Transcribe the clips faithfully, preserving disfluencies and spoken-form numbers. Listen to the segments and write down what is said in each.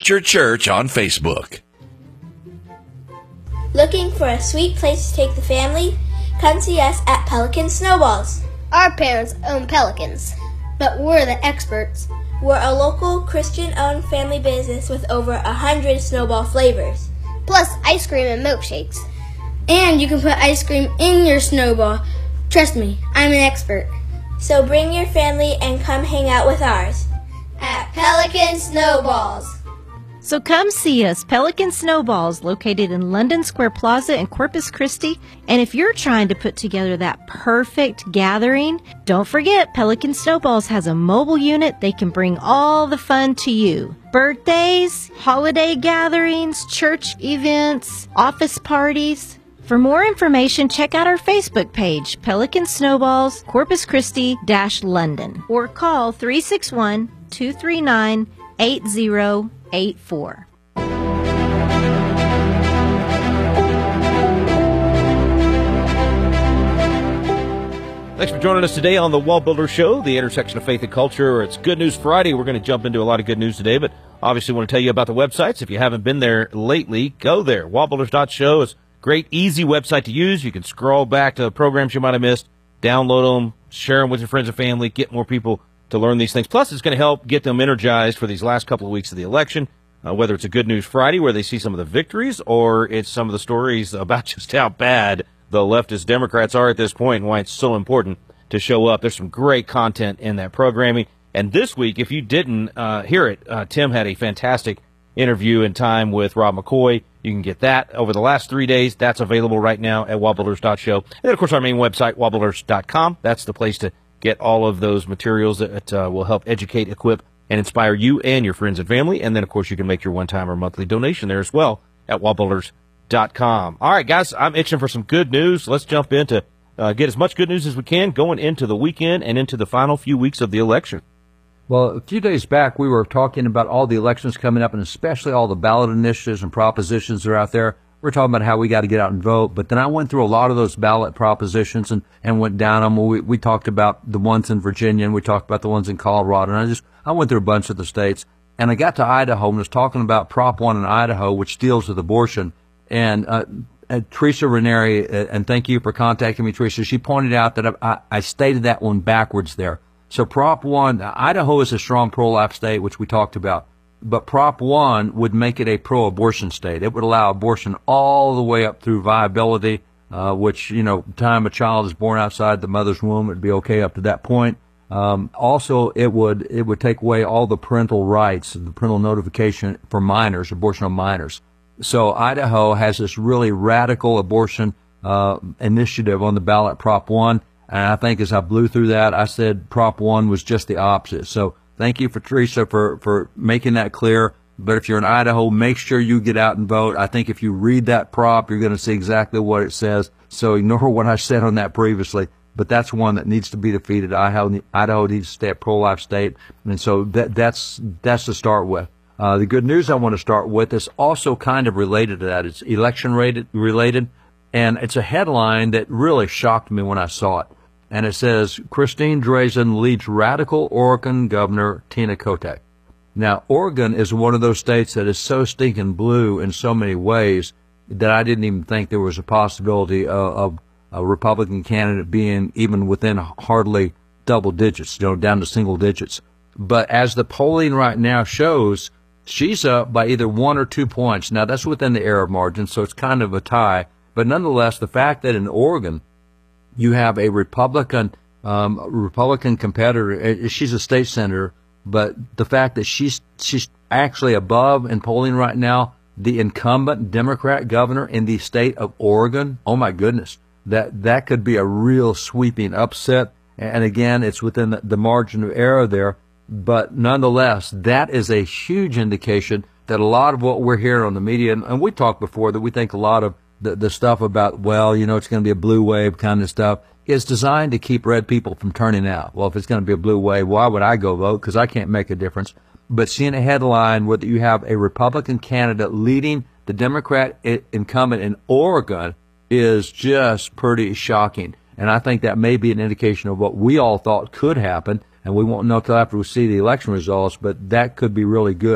Your Church on Facebook. Looking for a sweet place to take the family? Come see us at Pelican Snowballs. Our parents own Pelicans, but we're the experts. We're a local Christian-owned family business with over a hundred snowball flavors. Plus ice cream and milkshakes. And you can put ice cream in your snowball. Trust me, I'm an expert. So bring your family and come hang out with ours at Pelican Snowballs. So come see us, Pelican Snowballs, located in London Square Plaza in Corpus Christi. And if you're trying to put together that perfect gathering, don't forget Pelican Snowballs has a mobile unit. They can bring all the fun to you. Birthdays, holiday gatherings, church events, office parties. For more information, check out our Facebook page, Pelican Snowballs, Corpus Christi, London, or call three six one, two three nine, eight zero eight four. Thanks for joining us today on the Wall Builder Show, the intersection of faith and culture. It's Good News Friday. We're going to jump into a lot of good news today, but obviously want to tell you about the websites. If you haven't been there lately, go there. wall builders dot show is great, easy website to use. You can scroll back to programs you might have missed, download them, share them with your friends and family, get more people to learn these things. Plus, it's going to help get them energized for these last couple of weeks of the election, uh, whether it's a Good News Friday where they see some of the victories or it's some of the stories about just how bad the leftist Democrats are at this point and why it's so important to show up. There's some great content in that programming. And this week, if you didn't uh, hear it, uh, Tim had a fantastic interview and time with Rob McCoy. You can get that over the last three days. That's available right now at wall builders dot show. And then, of course, our main website, wall builders dot com. That's the place to get all of those materials that uh, will help educate, equip, and inspire you and your friends and family. And then, of course, you can make your one-time or monthly donation there as well at wall builders dot com. All right, guys, I'm itching for some good news. Let's jump in to uh, get as much good news as we can going into the weekend and into the final few weeks of the election. Well, a few days back, we were talking about all the elections coming up and especially all the ballot initiatives and propositions that are out there. We're talking about how we got to get out and vote. But then I went through a lot of those ballot propositions and, and went down them. We, we talked about the ones in Virginia and we talked about the ones in Colorado. And I just, I went through a bunch of the states and I got to Idaho and was talking about Prop one in Idaho, which deals with abortion. And, uh, uh Teresa Ranieri, uh, and thank you for contacting me, Teresa. She pointed out that I, I, I stated that one backwards there. So Prop one, Idaho is a strong pro-life state, which we talked about. But Prop one would make it a pro-abortion state. It would allow abortion all the way up through viability, uh, which, you know, time a child is born outside the mother's womb, it would be okay up to that point. Um, also, it would it would take away all the parental rights, the parental notification for minors, abortion of minors. So Idaho has this really radical abortion uh, initiative on the ballot, Prop one. And I think as I blew through that, I said Prop one was just the opposite. So thank you for Teresa for, for making that clear. But if you're in Idaho, make sure you get out and vote. I think if you read that prop, you're going to see exactly what it says. So ignore what I said on that previously. But that's one that needs to be defeated. Idaho, Idaho needs to stay a pro-life state. And so that, that's, that's to start with. Uh, the good news I want to start with is also kind of related to that. It's election rated, related. And it's a headline that really shocked me when I saw it. And it says, Christine Drazan leads radical Oregon Governor Tina Kotek. Now, Oregon is one of those states that is so stinking blue in so many ways that I didn't even think there was a possibility of, of a Republican candidate being even within hardly double digits, you know, down to single digits. But as the polling right now shows, she's up by either one or two points. Now, that's within the error margin, so it's kind of a tie. But nonetheless, the fact that in Oregon, you have a Republican um, Republican competitor. She's a state senator, but the fact that she's she's actually above in polling right now the incumbent Democrat governor in the state of Oregon. Oh my goodness, that that could be a real sweeping upset. And again, it's within the, the margin of error there. But nonetheless, that is a huge indication that a lot of what we're hearing on the media, and, and we talked before that we think a lot of The, the stuff about, well, you know, it's going to be a blue wave kind of stuff is designed to keep red people from turning out. Well, if it's going to be a blue wave, why would I go vote? Because I can't make a difference. But seeing a headline where you have a Republican candidate leading the Democrat incumbent in Oregon is just pretty shocking. And I think that may be an indication of what we all thought could happen. And we won't know until after we see the election results, but that could be really good.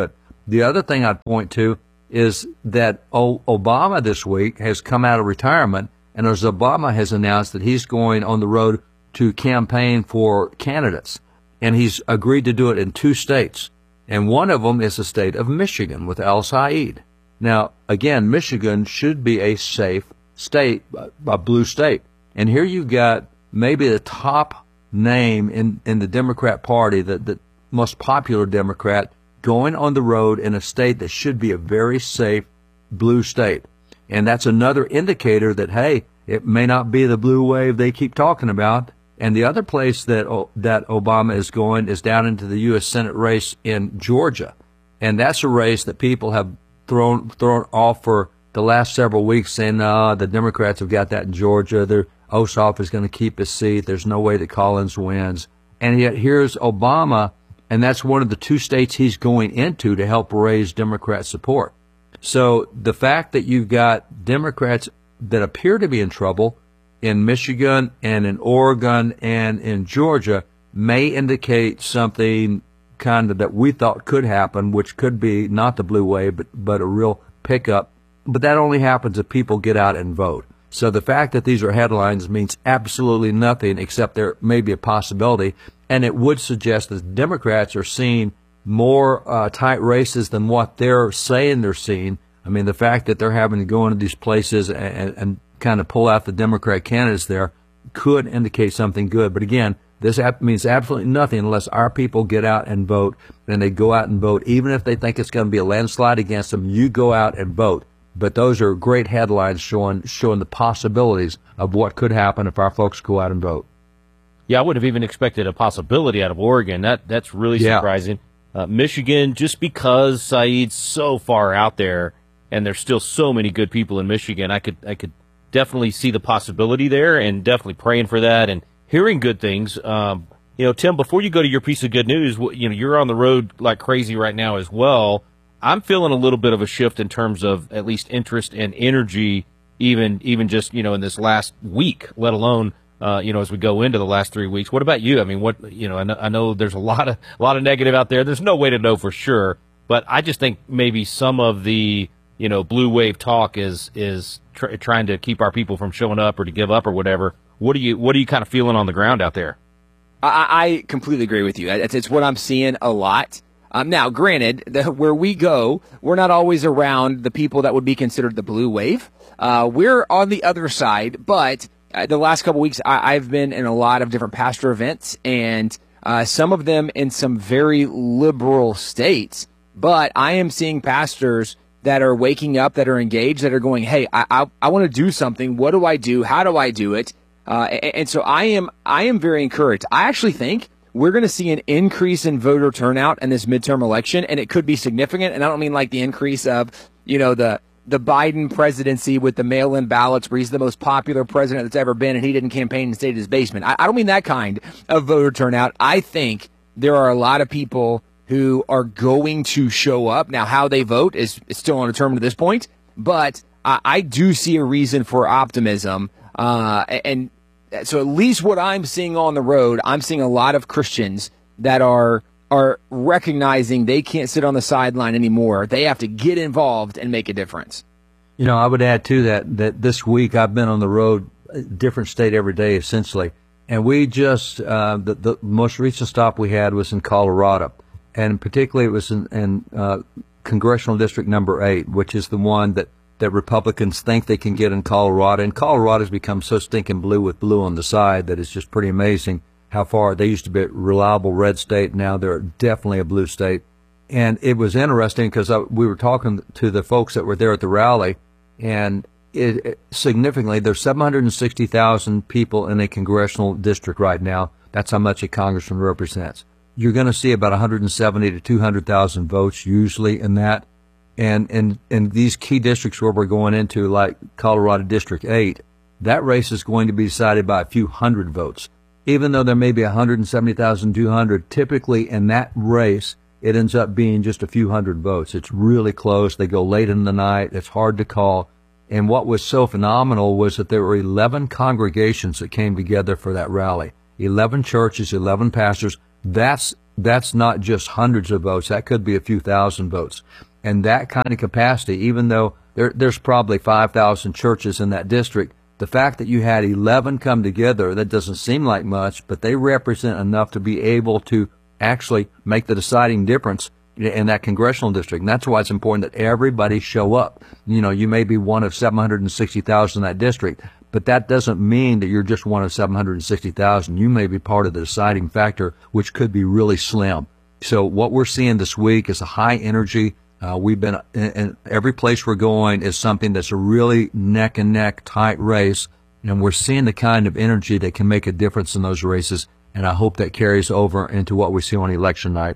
The other thing I'd point to is that o- Obama this week has come out of retirement, and as Obama has announced that he's going on the road to campaign for candidates, and he's agreed to do it in two states. And one of them is the state of Michigan with Al Said. Now, again, Michigan should be a safe state, a blue state. And here you've got maybe the top name in, in the Democrat Party, the, the most popular Democrat, going on the road in a state that should be a very safe blue state. And that's another indicator that, hey, it may not be the blue wave they keep talking about. And the other place that that Obama is going is down into the U S Senate race in Georgia. And that's a race that people have thrown thrown off for the last several weeks, saying, uh, the Democrats have got that in Georgia. Their Ossoff is going to keep his seat. There's no way that Collins wins. And yet here's Obama, and that's one of the two states he's going into to help raise Democrat support. So the fact that you've got Democrats that appear to be in trouble in Michigan and in Oregon and in Georgia may indicate something kind of that we thought could happen, which could be not the blue wave, but, but a real pickup. But that only happens if people get out and vote. So the fact that these are headlines means absolutely nothing, except there may be a possibility. And it would suggest that Democrats are seeing more uh, tight races than what they're saying they're seeing. I mean, the fact that they're having to go into these places and, and kind of pull out the Democrat candidates there could indicate something good. But again, this means absolutely nothing unless our people get out and vote, and they go out and vote. Even if they think it's going to be a landslide against them, you go out and vote. But those are great headlines showing showing the possibilities of what could happen if our folks go out and vote. Yeah, I would have even expected a possibility out of Oregon. That That's really yeah. surprising. Uh, Michigan, just because Said's so far out there, and there's still so many good people in Michigan, I could I could definitely see the possibility there, and definitely praying for that and hearing good things. Um, you know, Tim, before you go to your piece of good news, you know, you're on the road like crazy right now as well. I'm feeling a little bit of a shift in terms of at least interest and energy, even even just, you know, in this last week, let alone, uh, you know, as we go into the last three weeks. What about you? I mean, what, you know, I know, I know there's a lot of a lot of negative out there. There's no way to know for sure, but I just think maybe some of the, you know, blue wave talk is is tr- trying to keep our people from showing up or to give up or whatever. What are you What are you kind of feeling on the ground out there? I, I completely agree with you. It's, it's what I'm seeing a lot. Um, now, granted, the, where we go, we're not always around the people that would be considered the blue wave. Uh, we're on the other side, but uh, the last couple weeks, I, I've been in a lot of different pastor events, and uh, some of them in some very liberal states. But I am seeing pastors that are waking up, that are engaged, that are going, hey, I I, I want to do something. What do I do? How do I do it? Uh, and, and so I am I am very encouraged. I actually think we're going to see an increase in voter turnout in this midterm election, and it could be significant. And I don't mean like the increase of, you know, the the Biden presidency with the mail-in ballots where he's the most popular president that's ever been and he didn't campaign and stayed in his basement. I, I don't mean that kind of voter turnout. I think there are a lot of people who are going to show up. Now, how they vote is, is still undetermined at this point, but I, I do see a reason for optimism. Uh, and so at least what I'm seeing on the road, I'm seeing a lot of Christians that are are recognizing they can't sit on the sideline anymore. They have to get involved and make a difference. You know, I would add to that that this week I've been on the road, a different state every day essentially, and we just uh, the, the most recent stop we had was in Colorado, and particularly it was in, in uh, Congressional District Number Eight, which is the one that. that Republicans think they can get in Colorado. And Colorado's become so stinking blue with blue on the side that it's just pretty amazing how far they used to be a reliable red state. Now they're definitely a blue state. And it was interesting because we were talking to the folks that were there at the rally, and it, it, significantly, there's seven hundred sixty thousand people in a congressional district right now. That's how much a congressman represents. You're going to see about one hundred seventy to two hundred thousand votes usually in that. And in, in these key districts where we're going into, like Colorado District eight, that race is going to be decided by a few hundred votes. Even though there may be one hundred seventy thousand two hundred, typically in that race, it ends up being just a few hundred votes. It's really close. They go late in the night. It's hard to call. And what was so phenomenal was that there were eleven congregations that came together for that rally. eleven churches, eleven pastors. That's that's not just hundreds of votes. That could be a few thousand votes. And that kind of capacity, even though there, there's probably five thousand churches in that district, the fact that you had eleven come together, that doesn't seem like much, but they represent enough to be able to actually make the deciding difference in that congressional district. And that's why it's important that everybody show up. You know, you may be one of seven hundred sixty thousand in that district, but that doesn't mean that you're just one of seven hundred sixty thousand. You may be part of the deciding factor, which could be really slim. So what we're seeing this week is a high energy. Uh, we've been, in, in every place we're going is something that's a really neck and neck tight race. And we're seeing the kind of energy that can make a difference in those races. And I hope that carries over into what we see on election night.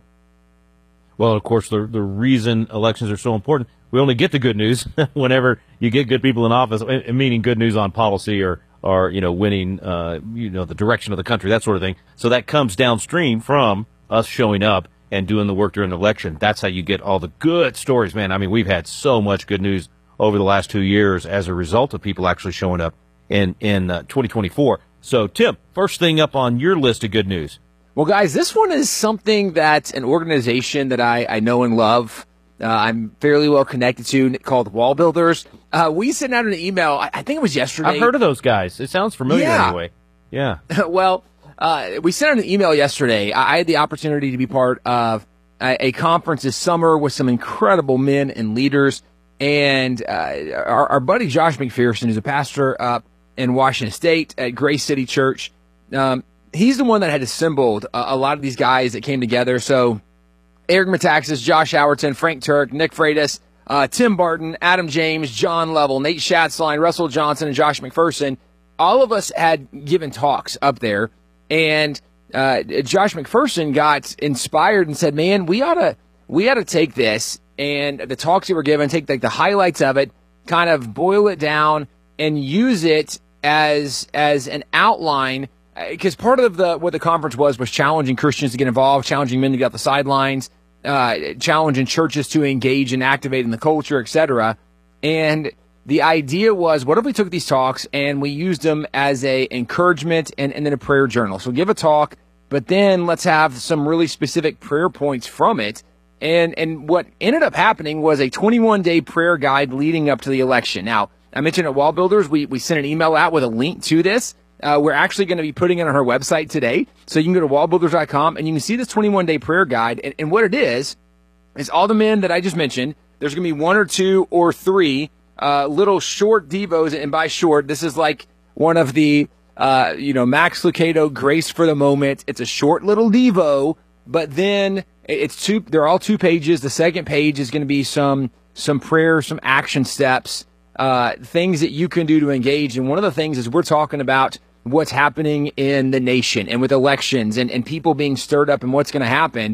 Well, of course, the the reason elections are so important, we only get the good news whenever you get good people in office, meaning good news on policy or, or you know, winning, uh, you know, the direction of the country, that sort of thing. So that comes downstream from us showing up and doing the work during the election. That's how you get all the good stories, man. I mean, we've had so much good news over the last two years as a result of people actually showing up in, in uh, twenty twenty-four. So, Tim, first thing up on your list of good news. Well, guys, this one is something that an organization that I, I know and love, uh, I'm fairly well connected to, called Wall Builders. Uh, we sent out an email, I, I think it was yesterday. I've heard of those guys. It sounds familiar yeah. anyway. Yeah. Well, uh, we sent out an email yesterday. I, I had the opportunity to be part of a, a conference this summer with some incredible men and leaders. And uh, our, our buddy Josh McPherson, who's a pastor up in Washington State at Grace City Church, um, he's the one that had assembled a, a lot of these guys that came together. So Eric Metaxas, Josh Howerton, Frank Turk, Nick Freitas, uh, Tim Barton, Adam James, John Lovell, Nate Schatzline, Russell Johnson, and Josh McPherson. All of us had given talks up there, and uh, Josh McPherson got inspired and said, man, we ought to we ought to take this and the talks that were given, take like the highlights of it, kind of boil it down and use it as as an outline. Because part of the what the conference was was challenging Christians to get involved, challenging men to get off the sidelines, uh, challenging churches to engage and activate in the culture, et cetera. And the idea was, what if we took these talks and we used them as a encouragement and, and then a prayer journal? So give a talk, but then let's have some really specific prayer points from it. And and what ended up happening was a twenty-one day prayer guide leading up to the election. Now, I mentioned at Wall Builders, we, we sent an email out with a link to this. Uh, we're actually going to be putting it on our website today. So you can go to wall builders dot com and you can see this twenty-one day prayer guide. And, and what it is, is all the men that I just mentioned, there's going to be one or two or three uh, little short devos. And by short, this is like one of the, uh, you know, Max Lucado, Grace for the Moment. It's a short little devo, but then it's two, they're all two pages. The second page is going to be some, some prayer, some action steps, uh, things that you can do to engage. And one of the things is we're talking about what's happening in the nation and with elections and, and people being stirred up and what's going to happen.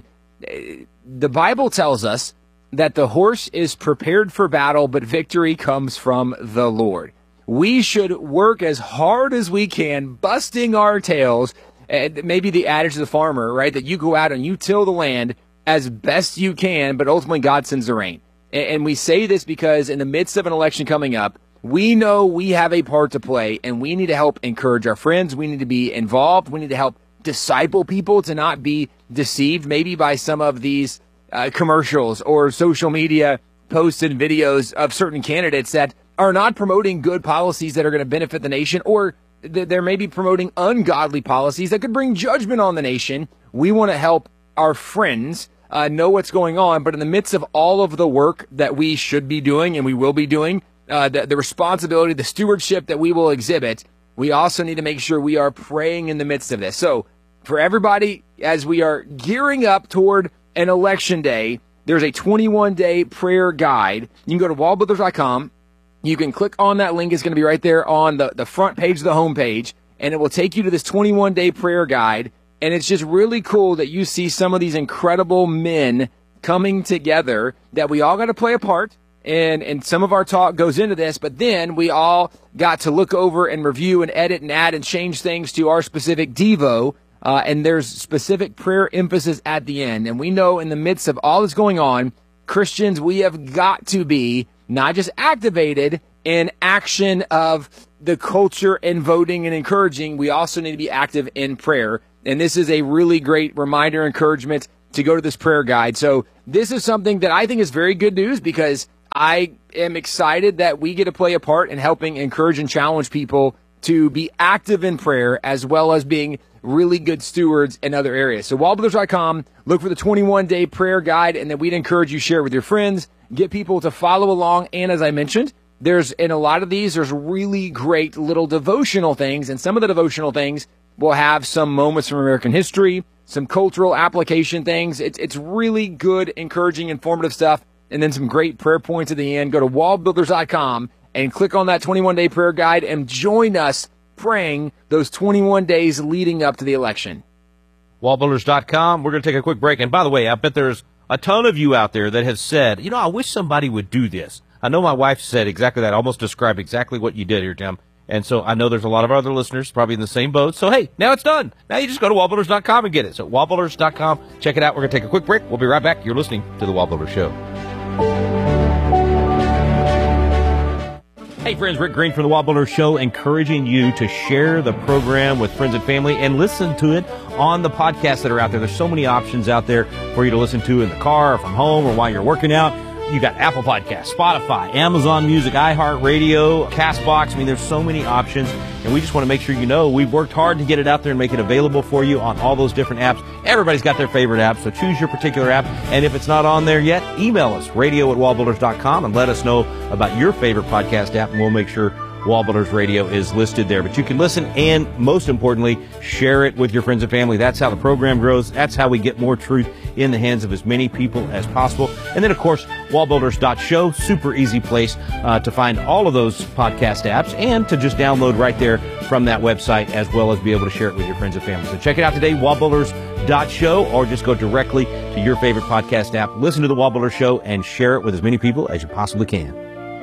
The Bible tells us that the horse is prepared for battle, but victory comes from the Lord. We should work as hard as we can, busting our tails. And maybe the adage of the farmer, right? That you go out and you till the land as best you can, but ultimately God sends the rain. And, and we say this because in the midst of an election coming up, we know we have a part to play, and we need to help encourage our friends. We need to be involved. We need to help disciple people to not be deceived maybe by some of these uh, commercials or social media posts and videos of certain candidates that are not promoting good policies that are going to benefit the nation, or th- they're maybe promoting ungodly policies that could bring judgment on the nation. We want to help our friends uh, know what's going on, but in the midst of all of the work that we should be doing and we will be doing, Uh, the, the responsibility, the stewardship that we will exhibit, we also need to make sure we are praying in the midst of this. So for everybody, as we are gearing up toward an election day, there's a twenty-one day prayer guide. You can go to wall builders dot com. You can click on that link. It's going to be right there on the, the front page of the homepage, and it will take you to this twenty-one day prayer guide. And it's just really cool that you see some of these incredible men coming together, that we all got to play a part. And and some of our talk goes into this, but then we all got to look over and review and edit and add and change things to our specific Devo. Uh, and there's specific prayer emphasis at the end. And we know in the midst of all that's going on, Christians, we have got to be not just activated in action of the culture and voting and encouraging. We also need to be active in prayer. And this is a really great reminder, encouragement to go to this prayer guide. So this is something that I think is very good news because I am excited that we get to play a part in helping encourage and challenge people to be active in prayer as well as being really good stewards in other areas. So wall builders dot com, look for the twenty-one day prayer guide, and then we'd encourage you to share it with your friends, get people to follow along. And as I mentioned, there's in a lot of these, there's really great little devotional things, and some of the devotional things will have some moments from American history, some cultural application things. It's, it's really good, encouraging, informative stuff, and then some great prayer points at the end. Go to wall builders dot com and click on that twenty-one day prayer guide and join us praying those twenty-one days leading up to the election. wall builders dot com. We're going to take a quick break. And by the way, I bet there's a ton of you out there that have said, you know, I wish somebody would do this. I know my wife said exactly that, almost described exactly what you did here, Tim. And so I know there's a lot of other listeners probably in the same boat. So, hey, now it's done. Now you just go to wall builders dot com and get it. So wall builders dot com, check it out. We're going to take a quick break. We'll be right back. You're listening to The Wall Builder Show. Hey friends, Rick Green from The Wall Builder Show, encouraging you to share the program with friends and family and listen to it on the podcasts that are out there. There's so many options out there for you to listen to in the car or from home or while you're working out. You got Apple Podcasts, Spotify, Amazon Music, iHeartRadio, CastBox. I mean, there's so many options, and we just want to make sure you know we've worked hard to get it out there and make it available for you on all those different apps. Everybody's got their favorite app, so choose your particular app. And if it's not on there yet, email us, radio at wall builders dot com, and let us know about your favorite podcast app, and we'll make sure Wall Builders Radio is listed there. But you can listen and, most importantly, share it with your friends and family. That's how the program grows. That's how we get more truth in the hands of as many people as possible. And then, of course, wall builders dot show, super easy place uh, to find all of those podcast apps and to just download right there from that website, as well as be able to share it with your friends and family. So check it out today, wall builders dot show, or just go directly to your favorite podcast app. Listen to the Wall Builder Show and share it with as many people as you possibly can.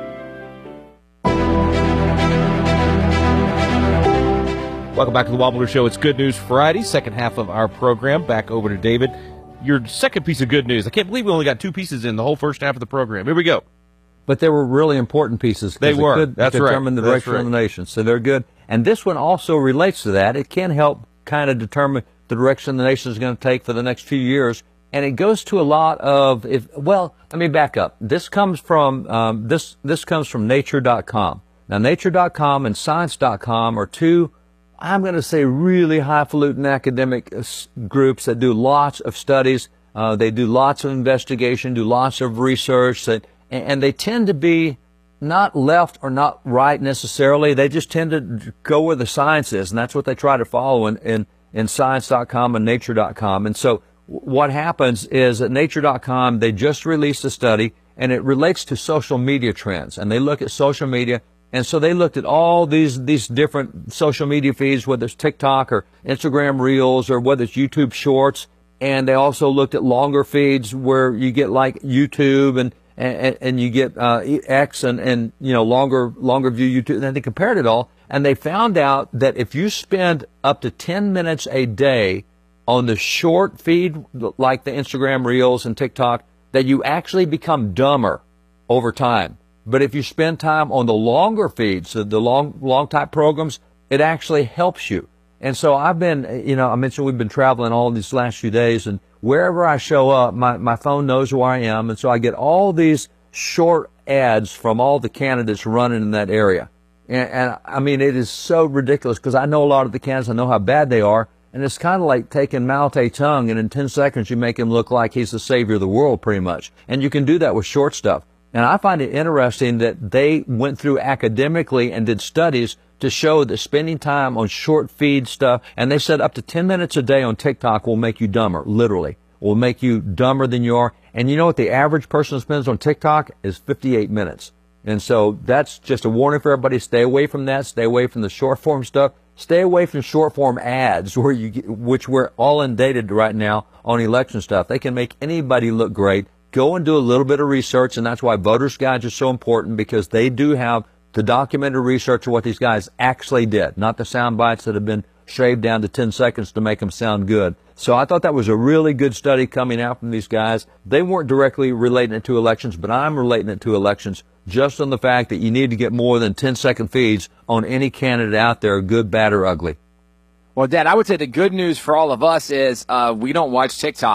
Welcome back to the Wall Builder Show. It's Good News Friday, second half of our program. Back over to David. Your second piece of good news. I can't believe we only got two pieces in the whole first half of the program. Here we go. But they were really important pieces. They were. Could That's right. Determine the direction right. of the nation. So they're good. And this one also relates to that. It can help kind of determine the direction the nation is going to take for the next few years. And it goes to a lot of, if, well, let me back up. This comes from, um, this, this comes from nature dot com. Now, nature dot com and science dot com are two, I'm going to say, really highfalutin academic groups that do lots of studies. Uh, they do lots of investigation, do lots of research, that, and they tend to be not left or not right necessarily. They just tend to go where the science is, and that's what they try to follow in, in, in science dot com and nature dot com. And so what happens is at nature dot com, they just released a study, and it relates to social media trends. And they look at social media. And so they looked at all these, these different social media feeds, whether it's TikTok or Instagram Reels or whether it's YouTube Shorts. And they also looked at longer feeds where you get like YouTube and, and, and you get, uh, X and, and, you know, longer, longer view YouTube. And then they compared it all. And they found out that if you spend up to ten minutes a day on the short feed, like the Instagram Reels and TikTok, that you actually become dumber over time. But if you spend time on the longer feeds, the long, long type programs, it actually helps you. And so I've been, you know, I mentioned we've been traveling all these last few days, and wherever I show up, my, my phone knows where I am. And so I get all these short ads from all the candidates running in that area. And, and I mean, it is so ridiculous because I know a lot of the candidates, I know how bad they are. And it's kind of like taking Mao Zedong, and in ten seconds you make him look like he's the savior of the world pretty much. And you can do that with short stuff. And I find it interesting that they went through academically and did studies to show that spending time on short feed stuff, and they said up to ten minutes a day on TikTok will make you dumber, literally, will make you dumber than you are. And you know what the average person spends on TikTok is fifty-eight minutes. And so that's just a warning for everybody. Stay away from that. Stay away from the short form stuff. Stay away from short form ads, where you get, which we're all inundated right now on election stuff. They can make anybody look great. Go and do a little bit of research, and that's why voters' guides are so important, because they do have the documented research of what these guys actually did, not the sound bites that have been shaved down to ten seconds to make them sound good. So I thought that was a really good study coming out from these guys. They weren't directly relating it to elections, but I'm relating it to elections just on the fact that you need to get more than ten second feeds on any candidate out there, good, bad, or ugly. Well, Dad, I would say the good news for all of us is uh, we don't watch TikTok.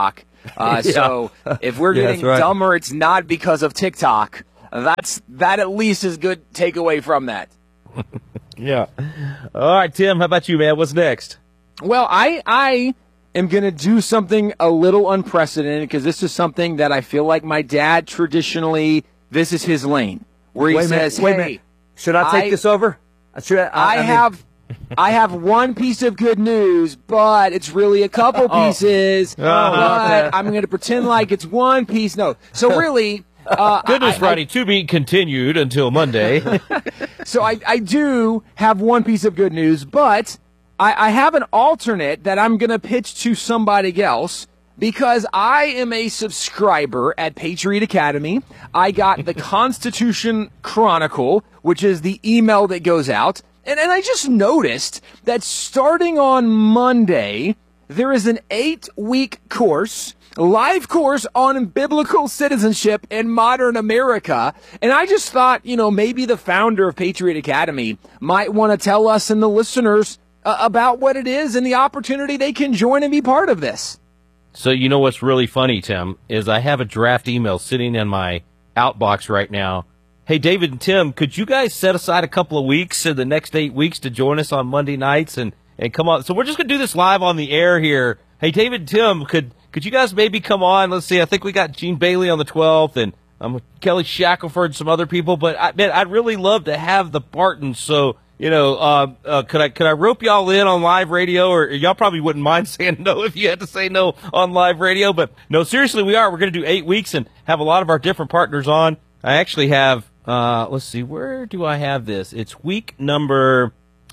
Uh, Yeah. So if we're Yeah, getting that's right. dumber, it's not because of TikTok. That's that at least is good takeaway from that. Yeah. All right, Tim, how about you, man? What's next? Well, I I am going to do something a little unprecedented because this is something that I feel like my dad traditionally, this is his lane, where he Wait a minute, says, wait a hey, minute. Should I take I- this over? Should I, I, I, I mean- have I have one piece of good news, but it's really a couple pieces. But I'm going to pretend like it's one piece. No. So really, uh, Good News I- Friday to be continued until Monday. So I, I do have one piece of good news, but I, I have an alternate that I'm going to pitch to somebody else because I am a subscriber at Patriot Academy. I got the Constitution Chronicle, which is the email that goes out. And, and I just noticed that starting on Monday, there is an eight-week course, live course on biblical citizenship in modern America. And I just thought, you know, maybe the founder of Patriot Academy might want to tell us and the listeners uh, about what it is and the opportunity they can join and be part of this. So you know what's really funny, Tim, is I have a draft email sitting in my outbox right now. Hey, David and Tim, could you guys set aside a couple of weeks in the next eight weeks to join us on Monday nights and, and come on? So we're just going to do this live on the air here. Hey, David and Tim, could could you guys maybe come on? Let's see. I think we got Gene Bailey on the twelfth and um, Kelly Shackelford and some other people. But, I, man, I'd really love to have the Bartons. So, you know, uh, uh, could I could I rope y'all in on live radio? Or y'all probably wouldn't mind saying no if you had to say no on live radio. But, no, seriously, we are. We're going to do eight weeks and have a lot of our different partners on. I actually have... Uh, let's see, where do I have this? It's week number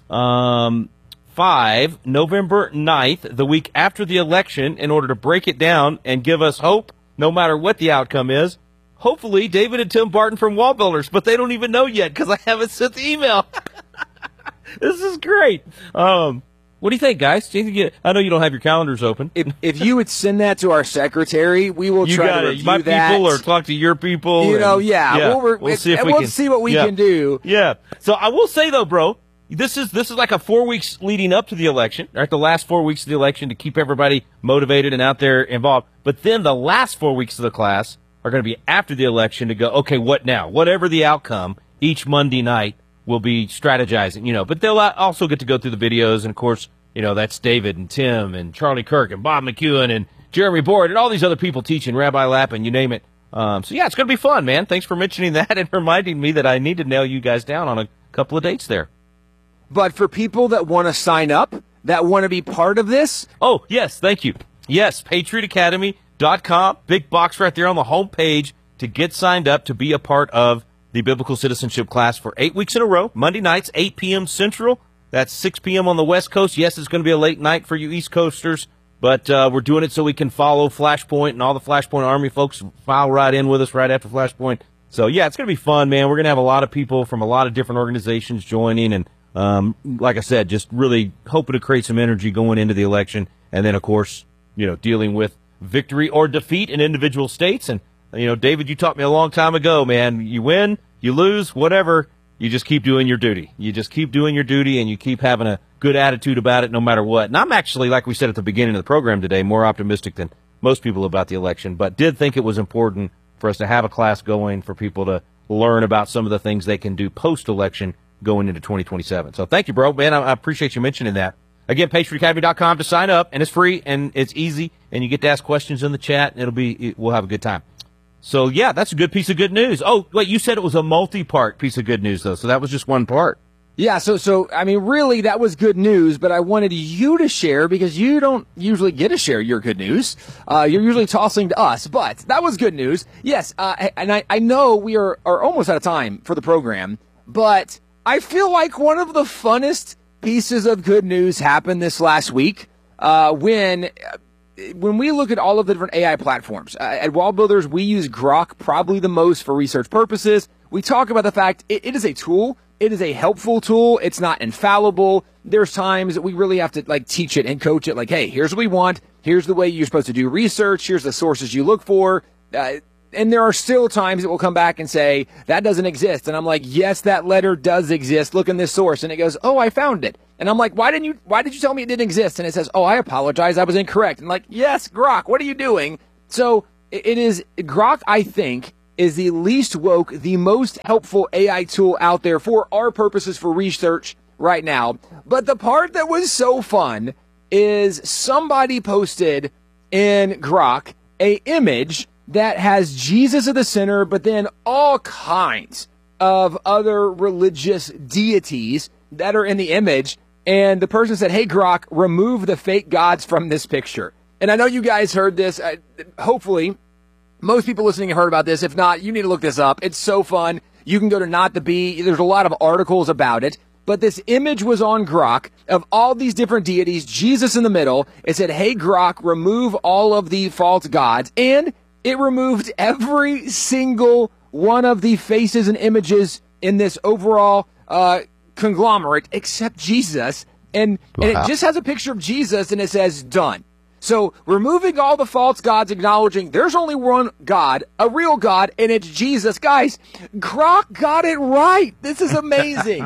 um, five, November ninth, the week after the election, in order to break it down and give us hope, no matter what the outcome is. Hopefully, David and Tim Barton from Wall Builders, but they don't even know yet because I haven't sent the email. This is great. Um, what do you think, guys? Do you think you, I know you don't have your calendars open. If, if you would send that to our secretary, we will You try got to it. review My that. people, or talk to your people. You and- know, yeah, we'll, we'll see if and we we'll can see what we yeah. can do. Yeah. So I will say though, bro, this is this is like a four weeks leading up to the election, right? The last four weeks of the election to keep everybody motivated and out there involved. But then the last four weeks of the class are going to be after the election to go, okay, what now? Whatever the outcome, each Monday night we'll be strategizing, you know. But they'll also get to go through the videos, and of course, you know, that's David and Tim and Charlie Kirk and Bob McEwen and Jeremy Board and all these other people teaching, Rabbi Lappin, you name it. Um, so, yeah, it's going to be fun, man. Thanks for mentioning that and reminding me that I need to nail you guys down on a couple of dates there. But for people that want to sign up, that want to be part of this, Oh, yes, thank you. Yes, patriot academy dot com, big box right there on the home page to get signed up to be a part of the Biblical Citizenship class for eight weeks in a row, Monday nights, eight p.m. Central. That's six p.m. on the West Coast. Yes, it's going to be a late night for you East Coasters, but uh, we're doing it so we can follow Flashpoint, and all the Flashpoint Army folks file right in with us right after Flashpoint. So, yeah, it's going to be fun, man. We're going to have a lot of people from a lot of different organizations joining, and um, like I said, just really hoping to create some energy going into the election, and then, of course, you know, dealing with victory or defeat in individual states. And, you know, David, you taught me a long time ago, man, you win, you lose, whatever, you just keep doing your duty. You just keep doing your duty, and you keep having a good attitude about it no matter what. And I'm actually, like we said at the beginning of the program today, more optimistic than most people about the election, but did think it was important for us to have a class going for people to learn about some of the things they can do post-election going into twenty twenty-seven. So thank you, bro. Man, I, I appreciate you mentioning that. Again, patriot academy dot com to sign up, and it's free, and it's easy, and you get to ask questions in the chat, and it'll be, it, we'll have a good time. So, yeah, that's a good piece of good news. Oh, wait, you said it was a multi-part piece of good news, though, so that was just one part. yeah, so, so, I mean, really, that was good news, but I wanted you to share because you don't usually get to share your good news. Uh, you're usually tossing to us, but that was good news. Yes, uh, and I, I know we are, are almost out of time for the program, but I feel like one of the funnest pieces of good news happened this last week uh, when... When we look at all of the different A I platforms, uh, at Wall Builders, we use Grok probably the most for research purposes. We talk about the fact it, it is a tool. It is a helpful tool. It's not infallible. There's times that we really have to like teach it and coach it. Like, hey, here's what we want. Here's the way you're supposed to do research. Here's the sources you look for. Uh, and there are still times it will come back and say, that doesn't exist. And I'm like, yes, that letter does exist. Look in this source. And it goes, oh, I found it. And I'm like, why didn't you, why did you tell me it didn't exist? And it says, oh, I apologize. I was incorrect. And like, yes, Grok, what are you doing? So it is, Grok, I think, is the least woke, the most helpful A I tool out there for our purposes for research right now. But the part that was so fun is somebody posted in Grok a image that has Jesus at the center, but then all kinds of other religious deities that are in the image. And the person said, hey, Grok, remove the fake gods from this picture. And I know you guys heard this. Uh, hopefully, most people listening have heard about this. If not, you need to look this up. It's so fun. You can go to Not the Bee. There's a lot of articles about it. But this image was on Grok of all these different deities, Jesus in the middle. It said, hey, Grok, remove all of the false gods. And it removed every single one of the faces and images in this overall uh, conglomerate except Jesus. And, wow. and it just has a picture of Jesus, and it says, done. So removing all the false gods, acknowledging there's only one God, a real God, and it's Jesus. Guys, Grok got it right. This is amazing.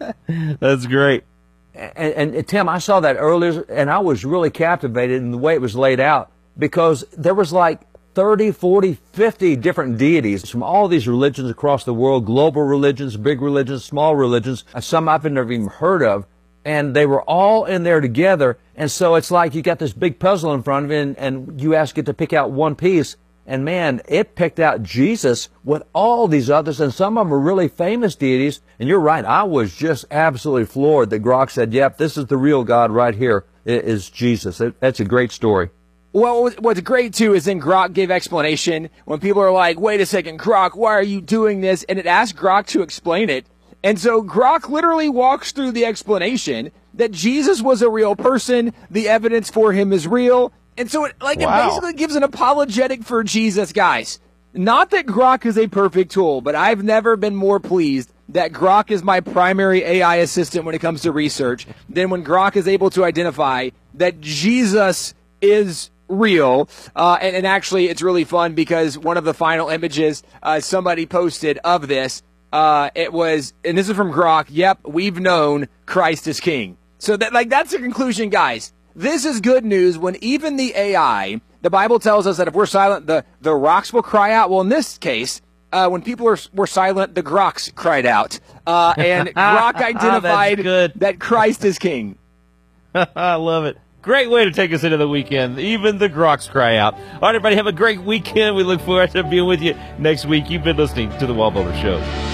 That's great. And, and, and Tim, I saw that earlier, and I was really captivated in the way it was laid out, because there was like thirty, forty, fifty different deities from all these religions across the world, global religions, big religions, small religions, some I've never even heard of. And they were all in there together. And so it's like you got this big puzzle in front of you, and, and you ask it to pick out one piece. And man, it picked out Jesus with all these others, and some of them are really famous deities. And you're right, I was just absolutely floored that Grok said, yep, this is the real God right here, it is Jesus. It, that's a great story. Well, what's great, too, is then Grok gave explanation. When people are like, wait a second, Grok, why are you doing this? And it asked Grok to explain it. And so Grok literally walks through the explanation that Jesus was a real person, the evidence for him is real. And so it, like, wow. it basically gives an apologetic for Jesus, guys. Not that Grok is a perfect tool, but I've never been more pleased that Grok is my primary A I assistant when it comes to research than when Grok is able to identify that Jesus is real. Uh, and, and actually, it's really fun because one of the final images uh, somebody posted of this, uh, it was, and this is from Grok, yep, we've known Christ is king. So that, like, that's the conclusion, guys. This is good news when even the A I, the Bible tells us that if we're silent, the, the rocks will cry out. Well, in this case, uh, when people are, were silent, the Groks cried out. Uh, and Grok identified that Christ is king. I love it. Great way to take us into the weekend. Even the Groks cry out. All right, everybody, have a great weekend. We look forward to being with you next week. You've been listening to The Wall Builder Show.